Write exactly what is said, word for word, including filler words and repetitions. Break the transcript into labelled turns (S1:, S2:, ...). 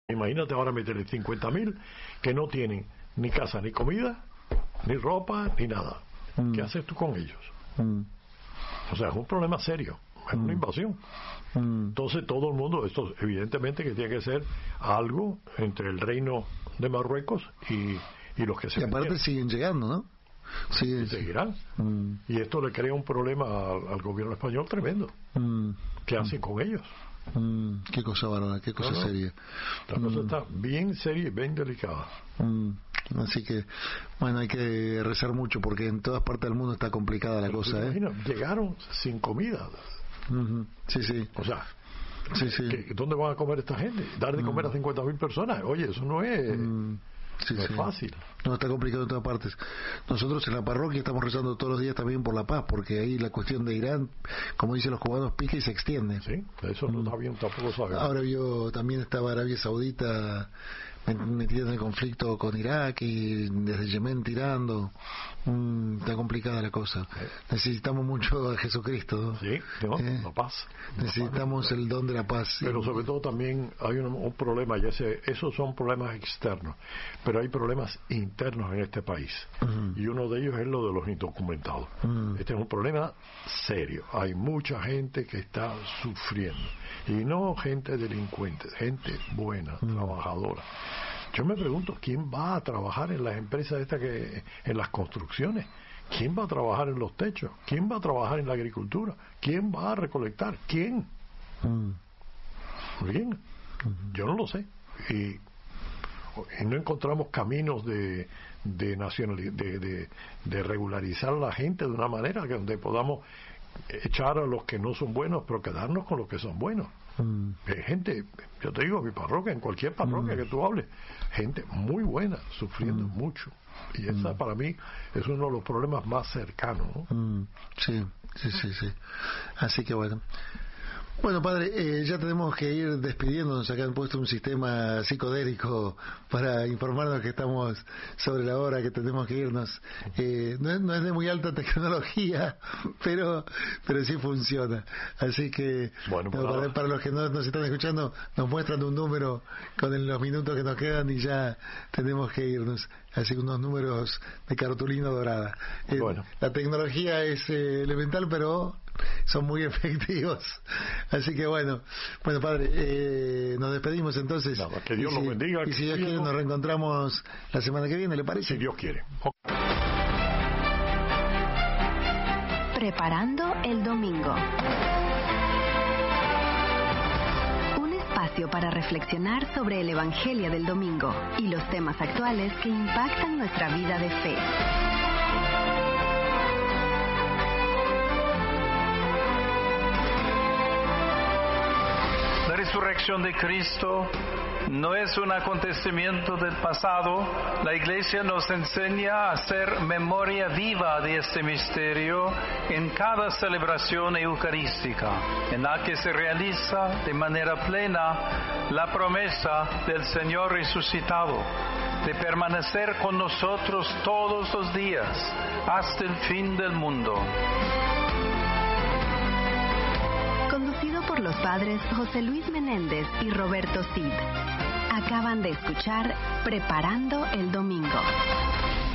S1: Imagínate ahora meterle cincuenta mil que no tienen ni casa, ni comida, ni ropa, ni nada. Mm. ¿Qué haces tú con ellos? Mm. O sea, es un problema serio, es mm. una invasión. Mm. Entonces todo el mundo, esto evidentemente que tiene que ser algo entre el reino de Marruecos y, y los que se...
S2: Y aparte metieron. Siguen llegando, ¿no?
S1: Sí, y seguirán. Mm. Y esto le crea un problema al, al gobierno español tremendo. Mm. ¿Qué hacen mm. con ellos?
S2: Mm, qué cosa bárbara, qué cosa no, no. seria.
S1: La cosa mm. está bien seria y bien delicada.
S2: Mm. Así que, bueno, hay que rezar mucho porque en todas partes del mundo está complicada la Pero cosa, ¿eh?
S1: Imagina, llegaron sin comida.
S2: Mm-hmm. Sí, sí.
S1: O sea,
S2: sí, sí.
S1: ¿qué, ¿dónde van a comer esta gente? Dar de comer mm. a cincuenta mil personas. Oye, eso no es... Mm. Sí, no sí. es fácil.
S2: No, está complicado en todas partes. Nosotros en la parroquia estamos rezando todos los días también por la paz, porque ahí la cuestión de Irán, como dicen los cubanos, pica y se extiende.
S1: Sí, eso no mm. está bien, tampoco sabe.
S2: Ahora yo también estaba Arabia Saudita metida en el conflicto con Irak y desde Yemen tirando. Mm, está complicada la cosa. Necesitamos mucho a Jesucristo, ¿no?
S1: Sí, no, eh, la paz.
S2: Necesitamos el don de la paz.
S1: Pero sí. sobre todo también hay un, un problema, ya sé, esos son problemas externos, pero hay problemas internos en este país. Uh-huh. Y uno de ellos es lo de los indocumentados. Uh-huh. Este es un problema serio. Hay mucha gente que está sufriendo. Y no gente delincuente, gente buena, uh-huh. trabajadora. Yo me pregunto, ¿quién va a trabajar en las empresas estas que, en las construcciones? ¿Quién va a trabajar en los techos? ¿Quién va a trabajar en la agricultura? ¿Quién va a recolectar? ¿Quién? Mm. Bien, mm-hmm. yo no lo sé. Y, y no encontramos caminos de de, nacional, de, de de regularizar a la gente de una manera que donde podamos echar a los que no son buenos, pero quedarnos con los que son buenos. Mm. Hay gente, yo te digo, mi parroquia, en cualquier parroquia mm. que tú hables, gente muy buena, sufriendo mm. mucho. Y esa mm. para mí es uno de los problemas más cercanos, ¿no?
S2: Mm. Sí, sí, sí, sí. Así que bueno. Bueno, padre, eh, ya tenemos que ir despidiéndonos. Acá han puesto un sistema psicodélico para informarnos que estamos sobre la hora, que tenemos que irnos. Eh, no, es, no es de muy alta tecnología, pero pero sí funciona. Así que, bueno, no, para, para los que no nos están escuchando, nos muestran un número con el, los minutos que nos quedan y ya tenemos que irnos. Así que unos números de cartulina dorada. Eh, bueno. La tecnología es eh, elemental, pero son muy efectivos. Así que bueno, bueno padre, eh, nos despedimos entonces.
S1: Nada, que Dios
S2: y si,
S1: lo bendiga.
S2: Y si Dios quiere nos reencontramos la semana que viene, ¿le parece?
S1: Si Dios quiere.
S3: Preparando el domingo. Un espacio para reflexionar sobre el Evangelio del domingo y los temas actuales que impactan nuestra vida de fe.
S4: La resurrección de Cristo no es un acontecimiento del pasado. La Iglesia nos enseña a hacer memoria viva de este misterio en cada celebración eucarística, en la que se realiza de manera plena la promesa del Señor resucitado de permanecer con nosotros todos los días hasta el fin del mundo.
S3: Conducido por los padres José Luis Menéndez y Roberto Cid. Acaban de escuchar Preparando el Domingo.